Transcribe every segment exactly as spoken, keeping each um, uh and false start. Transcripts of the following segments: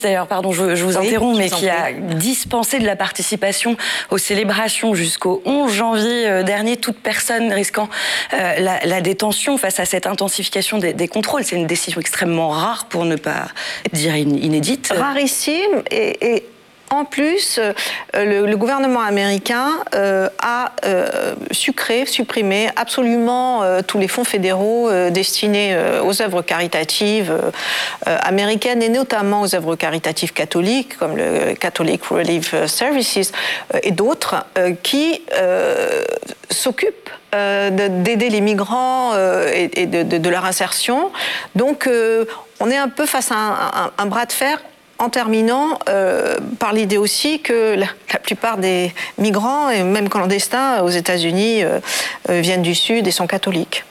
D'ailleurs, pardon, je, je vous oui, interromps, mais vous qui a dispensé de la participation aux célébrations jusqu'au onze janvier dernier, toute personne risquant euh, la, la détention face à cette intensification des, des contrôles. C'est une décision extrêmement rare, pour ne pas dire inédite. Rarissime et... et... En plus, euh, le, le gouvernement américain euh, a euh, sucré, supprimé absolument euh, tous les fonds fédéraux euh, destinés euh, aux œuvres caritatives euh, euh, américaines et notamment aux œuvres caritatives catholiques comme le Catholic Relief Services euh, et d'autres euh, qui euh, s'occupent euh, d'aider les migrants euh, et, et de, de, de leur insertion. Donc, euh, on est un peu face à un, un, un bras de fer. En terminant euh, par l'idée aussi que la, la plupart des migrants, et même clandestins aux États-Unis, euh, euh, viennent du Sud et sont catholiques.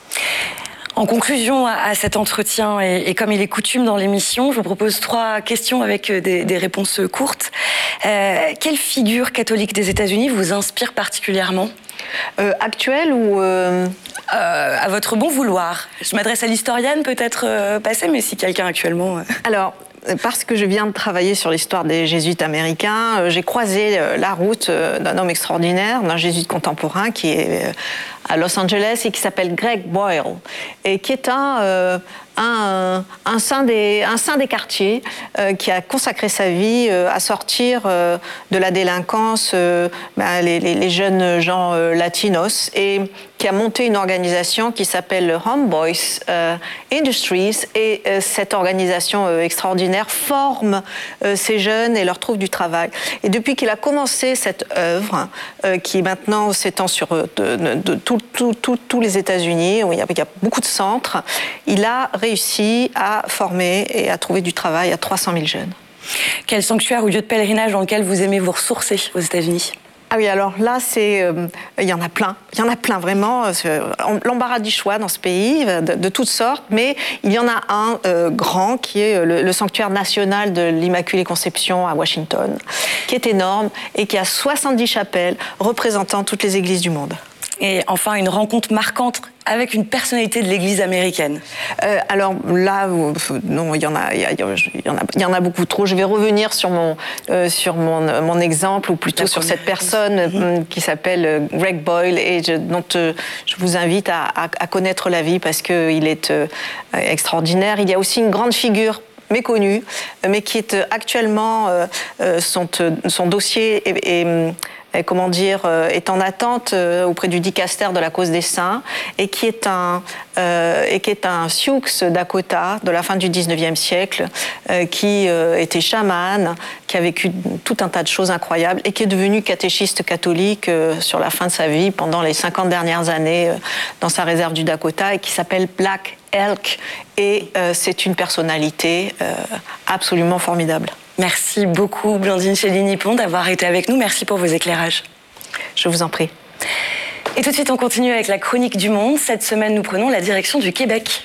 En conclusion à cet entretien, et, et comme il est coutume dans l'émission, je vous propose trois questions avec des, des réponses courtes. Euh, quelle figure catholique des États-Unis vous inspire particulièrement ? euh, Actuelle ou... Euh... Euh, à votre bon vouloir. Je m'adresse à l'historienne peut-être euh, passée, mais si quelqu'un actuellement... Euh... Alors... Parce que je viens de travailler sur l'histoire des jésuites américains, euh, j'ai croisé euh, la route euh, d'un homme extraordinaire, d'un jésuite contemporain qui est euh, à Los Angeles et qui s'appelle Greg Boyle et qui est un, euh, un, un, saint des, un saint des quartiers euh, qui a consacré sa vie euh, à sortir euh, de la délinquance euh, ben, les, les, les jeunes gens euh, latinos et qui a monté une organisation qui s'appelle Homeboys euh, Industries et euh, cette organisation euh, extraordinaire forme euh, ces jeunes et leur trouve du travail. Et depuis qu'il a commencé cette œuvre euh, qui maintenant s'étend sur euh, de, de, de tous tout, tout, tout les États-Unis, où il y, a, il y a beaucoup de centres, il a réussi à former et à trouver du travail à trois cent mille jeunes. Quel sanctuaire ou lieu de pèlerinage dans lequel vous aimez vous ressourcer aux États-Unis ? Ah oui, alors là, c'est, euh, il y en a plein. Il y en a plein, vraiment. Euh, l'embarras du choix dans ce pays, de, de toutes sortes. Mais il y en a un euh, grand qui est le, le sanctuaire national de l'Immaculée Conception à Washington, qui est énorme et qui a soixante-dix chapelles représentant toutes les églises du monde. Et enfin, une rencontre marquante avec une personnalité de l'Église américaine. Euh, alors là, non, il y en a, il y, il y en a, il y en a beaucoup trop. Je vais revenir sur mon, euh, sur mon, mon exemple, ou plutôt sur cette personne mmh. qui s'appelle Greg Boyle et je, dont euh, je vous invite à, à, à connaître la vie parce qu'il est euh, extraordinaire. Il y a aussi une grande figure méconnue, mais qui est actuellement euh, son, son dossier est, est comment dire, est en attente auprès du dicaster de la cause des saints et qui est un, euh, et qui est un Sioux Dakota de la fin du dix-neuvième siècle euh, qui euh, était chaman, qui a vécu tout un tas de choses incroyables et qui est devenu catéchiste catholique euh, sur la fin de sa vie pendant les cinquante dernières années euh, dans sa réserve du Dakota et qui s'appelle Black Elk et euh, c'est une personnalité euh, absolument formidable. Merci beaucoup, Blandine Chély-Nippon, d'avoir été avec nous. Merci pour vos éclairages. Je vous en prie. Et tout de suite, on continue avec la chronique du monde. Cette semaine, nous prenons la direction du Québec.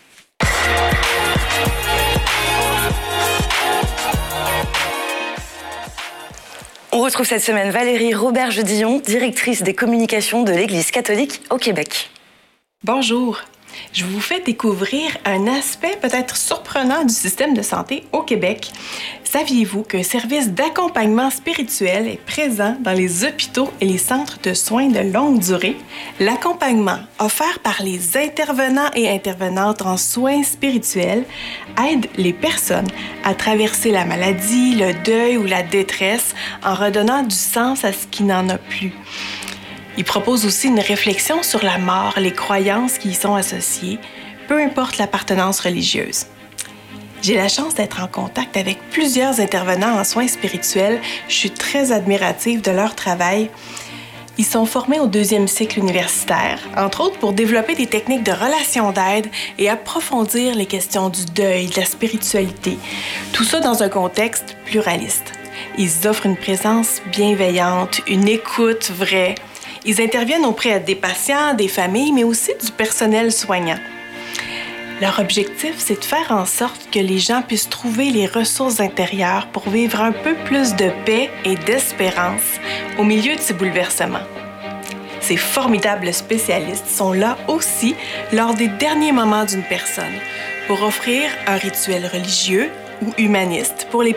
On retrouve cette semaine Valérie Roberge-Dillon, directrice des communications de l'Église catholique au Québec. Bonjour. Je vous fais découvrir un aspect peut-être surprenant du système de santé au Québec. Saviez-vous qu'un service d'accompagnement spirituel est présent dans les hôpitaux et les centres de soins de longue durée? L'accompagnement offert par les intervenants et intervenantes en soins spirituels aide les personnes à traverser la maladie, le deuil ou la détresse en redonnant du sens à ce qui n'en a plus. Il propose aussi une réflexion sur la mort, les croyances qui y sont associées, peu importe l'appartenance religieuse. J'ai la chance d'être en contact avec plusieurs intervenants en soins spirituels. Je suis très admirative de leur travail. Ils sont formés au deuxième cycle universitaire, entre autres pour développer des techniques de relation d'aide et approfondir les questions du deuil, de la spiritualité. Tout ça dans un contexte pluraliste. Ils offrent une présence bienveillante, une écoute vraie. Ils interviennent auprès des patients, des familles, mais aussi du personnel soignant. Leur objectif, c'est de faire en sorte que les gens puissent trouver les ressources intérieures pour vivre un peu plus de paix et d'espérance au milieu de ces bouleversements. Ces formidables spécialistes sont là aussi lors des derniers moments d'une personne pour offrir un rituel religieux, ou humaniste pour les